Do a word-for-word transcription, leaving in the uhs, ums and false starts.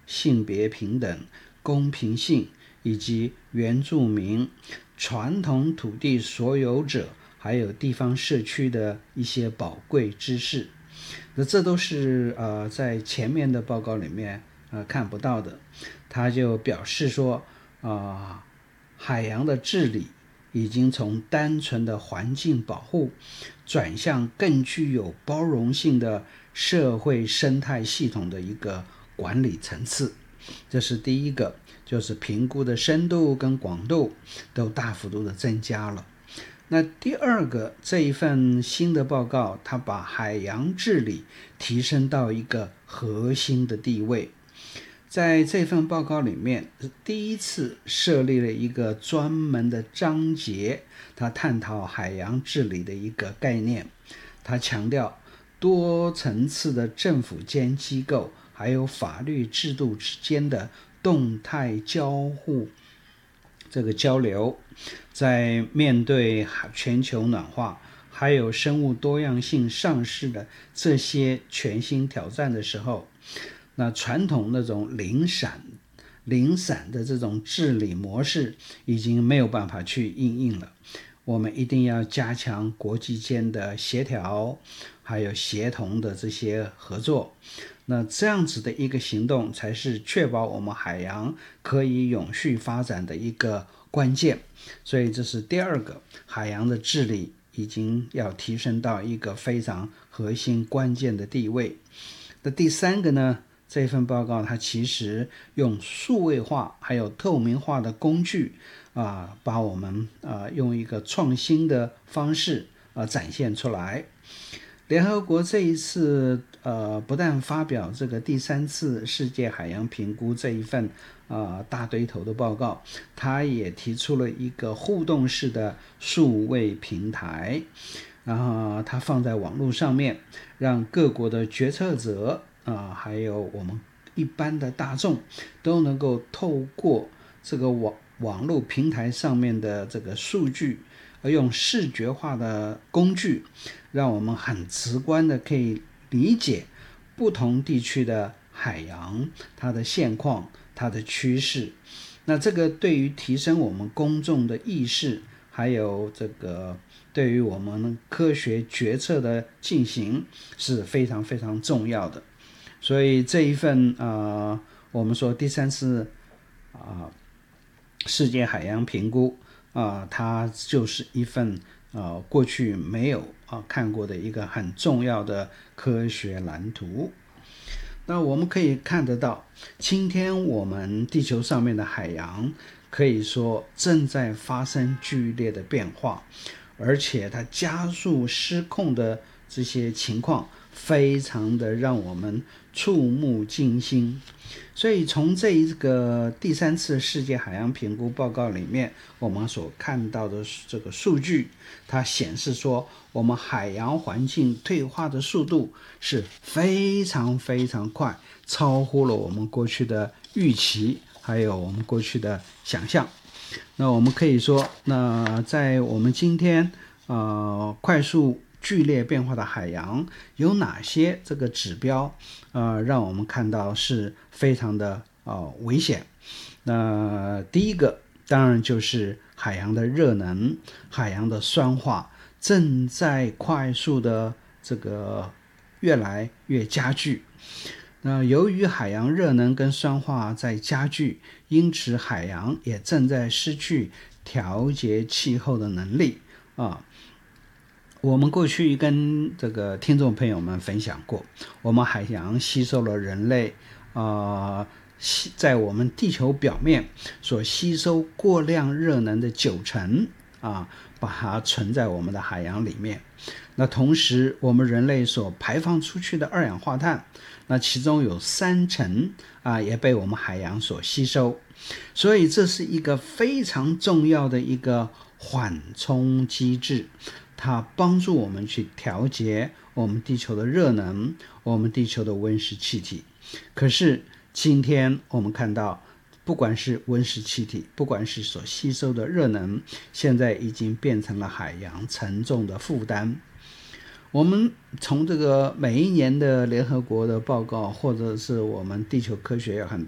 性别平等、公平性以及原住民、传统土地所有者还有地方社区的一些宝贵知识。那这都是呃在前面的报告里面呃看不到的。他就表示说啊、呃，海洋的治理已经从单纯的环境保护转向更具有包容性的社会生态系统的一个管理层次。这是第一个，就是评估的深度跟广度都大幅度的增加了。那第二个，这一份新的报告，它把海洋治理提升到一个核心的地位。在这份报告里面，第一次设立了一个专门的章节，它探讨海洋治理的一个概念。它强调多层次的政府间机构还有法律制度之间的动态交互这个交流。在面对全球暖化还有生物多样性丧失的这些全新挑战的时候，那传统那种零散零散的这种治理模式已经没有办法去因应了。我们一定要加强国际间的协调还有协同的这些合作，那这样子的一个行动才是确保我们海洋可以永续发展的一个关键。所以这是第二个，海洋的治理已经要提升到一个非常核心关键的地位。那第三个呢，这份报告它其实用数位化还有透明化的工具啊，把我们啊用一个创新的方式啊展现出来。联合国这一次呃不但发表这个第三次世界海洋评估这一份啊大堆头的报告，它也提出了一个互动式的数位平台，然后它放在网络上面，让各国的决策者啊，还有我们一般的大众都能够透过这个网网络平台上面的这个数据，而用视觉化的工具，让我们很直观的可以理解不同地区的海洋它的现况、它的趋势。那这个对于提升我们公众的意识，还有这个对于我们科学决策的进行是非常非常重要的。所以这一份呃，我们说第三次啊、呃、世界海洋评估啊、呃，它就是一份呃过去没有啊、呃、看过的一个很重要的科学蓝图。那我们可以看得到，今天我们地球上面的海洋可以说正在发生剧烈的变化，而且它加速失控的这些情况非常的让我们触目惊心。所以从这一个第三次世界海洋评估报告里面，我们所看到的这个数据，它显示说我们海洋环境退化的速度是非常非常快，超乎了我们过去的预期还有我们过去的想象。那我们可以说，那在我们今天呃快速剧烈变化的海洋，有哪些这个指标呃让我们看到是非常的呃危险？那第一个当然就是海洋的热能、海洋的酸化正在快速的这个越来越加剧。那由于海洋热能跟酸化在加剧，因此海洋也正在失去调节气候的能力啊。我们过去跟这个听众朋友们分享过，我们海洋吸收了人类呃在我们地球表面所吸收过量热能的九成啊，把它存在我们的海洋里面。那同时我们人类所排放出去的二氧化碳，那其中有三成啊也被我们海洋所吸收。所以这是一个非常重要的一个缓冲机制，它帮助我们去调节我们地球的热能，我们地球的温室气体。可是今天我们看到，不管是温室气体，不管是所吸收的热能，现在已经变成了海洋沉重的负担。我们从这个每一年的联合国的报告，或者是我们地球科学有很